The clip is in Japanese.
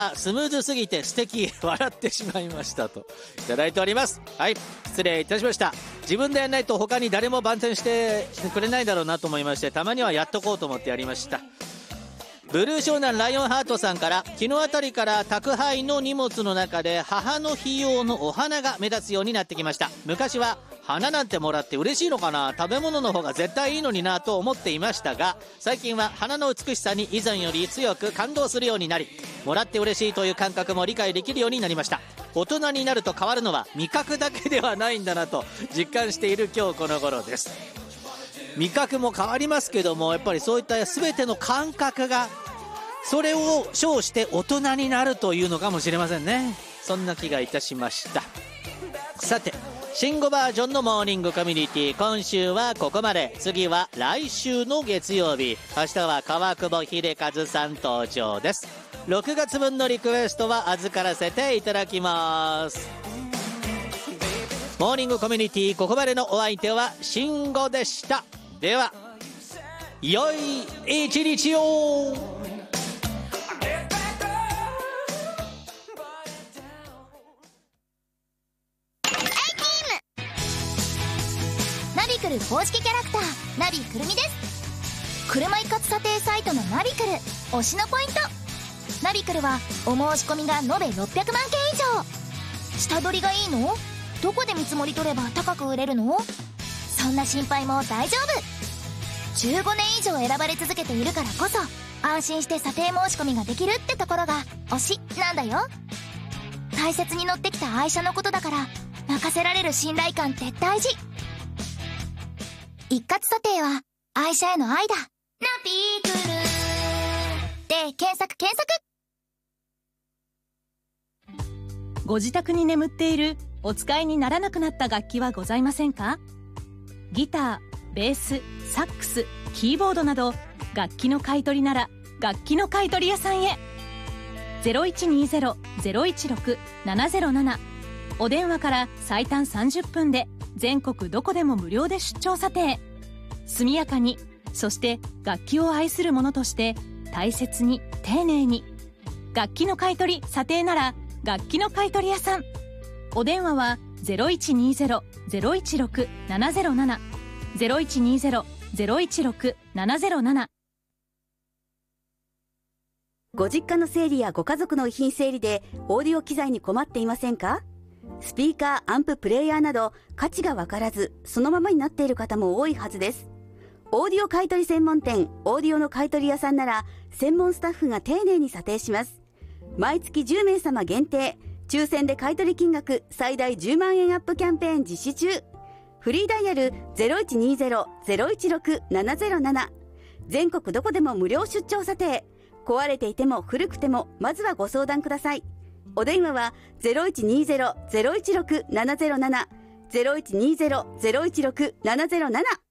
スムーズすぎて素敵、笑ってしまいましたといただいております。はい、失礼いたしました。自分でやらないと他に誰も番宣してくれないだろうなと思いまして、たまにはやっとこうと思ってやりました。ブルー湘南ライオンハートさんから、昨日あたりから宅配の荷物の中で母の日用のお花が目立つようになってきました。昔は花なんてもらって嬉しいのかな、食べ物の方が絶対いいのになと思っていましたが、最近は花の美しさに以前より強く感動するようになり、もらって嬉しいという感覚も理解できるようになりました。大人になると変わるのは味覚だけではないんだなと実感している今日この頃です。味覚も変わりますけども、やっぱりそういった全ての感覚がそれを称して大人になるというのかもしれませんね。そんな気がいたしました。さて、新語バージョンのモーニングコミュニティ、今週はここまで。次は来週の月曜日、明日は川久保秀和さん登場です。6月分のリクエストは預からせていただきます。モーニングコミュニティ、ここまでのお相手は新語でした。では良い一日を。 ナビクル公式キャラクターナビくるみです。車一括査定サイトのナビクル推しのポイント。ナビクルはお申し込みが延べ600万件以上。下取りがいいの？どこで見積もり取れば高く売れるの？そんな心配も大丈夫。15年以上選ばれ続けているからこそ安心して査定申し込みができるってところが推しなんだよ。大切に乗ってきた愛車のことだから、任せられる信頼感って大事。一括査定は愛車への愛だ。ナビクルで検索。 ご自宅に眠っているお使いにならなくなった楽器はございませんか？ギター、ベース、サックス、キーボードなど楽器の買い取りなら楽器の買取屋さんへ。 0120-016-707 お電話から最短30分で全国どこでも無料で出張査定。速やかに、そして楽器を愛する者として大切に丁寧に。楽器の買い取り査定なら楽器の買取屋さん。お電話は 0120-016-707 0120-016-707。 ご実家の整理やご家族の遺品整理でオーディオ機材に困っていませんか？スピーカー、アンプ、プレイヤーなど価値がわからずそのままになっている方も多いはずです。オーディオ買取専門店オーディオの買取屋さんなら専門スタッフが丁寧に査定します。毎月10名様限定、抽選で買取金額最大10万円アップキャンペーン実施中。フリーダイヤル 0120-016-707。全国どこでも無料出張査定。壊れていても古くてもまずはご相談ください。お電話は 0120-016-707 0120-016-707